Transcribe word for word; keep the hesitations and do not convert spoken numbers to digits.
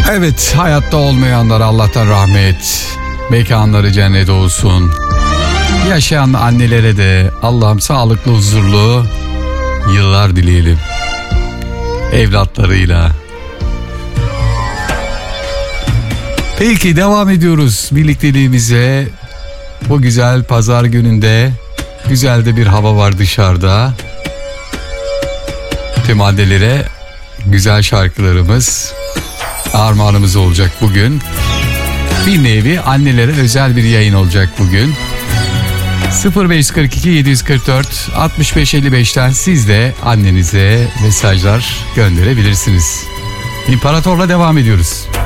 Evet, hayatta olmayanlara Allah'tan rahmet, mekanları cennet olsun. Yaşayan annelere de Allah'ım sağlıklı, huzurlu yıllar dileyelim. Evlatlarıyla. Peki, devam ediyoruz birlikteliğimize. Bu güzel pazar gününde güzel de bir hava var dışarıda. Tüm annelere güzel şarkılarımız, armağanımız olacak bugün. Bir nevi annelere özel bir yayın olacak bugün. sıfır beş kırk iki yedi kırk dört altmış beş elli beşten siz de annenize mesajlar gönderebilirsiniz. İmparator'la devam ediyoruz.